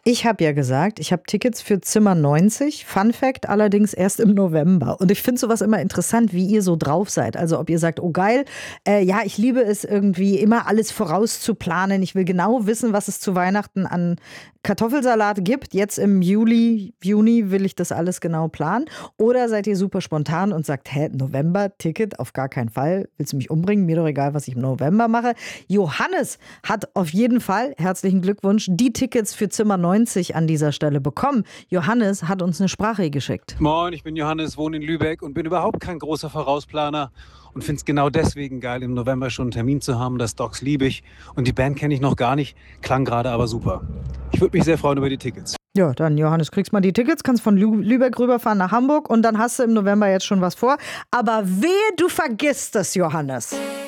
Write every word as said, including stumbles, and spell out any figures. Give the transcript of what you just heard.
Ich habe ja gesagt, ich habe Tickets für Zimmer neunzig. Fun Fact allerdings erst im November. Und ich finde sowas immer interessant, wie ihr so drauf seid. Also ob ihr sagt, oh geil, äh, ja, ich liebe es irgendwie immer alles vorauszuplanen. Ich will genau wissen, was es zu Weihnachten an Kartoffelsalat gibt. Jetzt im Juli, Juni will ich das alles genau planen. Oder seid ihr super spontan und sagt, hä, November, Ticket, auf gar keinen Fall. Willst du mich umbringen? Mir doch egal, was ich im November mache. Johannes hat auf jeden Fall, herzlichen Glückwunsch, die Tickets für Zimmer neunzig an dieser Stelle bekommen. Johannes hat uns eine Sprache geschickt. Moin, ich bin Johannes, wohne in Lübeck und bin überhaupt kein großer Vorausplaner und finde es genau deswegen geil, im November schon einen Termin zu haben. Das Docs liebe ich und die Band kenne ich noch gar nicht, klang gerade aber super. Ich würde mich sehr freuen über die Tickets. Ja, dann Johannes, kriegst mal die Tickets, kannst von Lü- Lübeck rüberfahren nach Hamburg und dann hast du im November jetzt schon was vor. Aber wehe, du vergisst es, Johannes.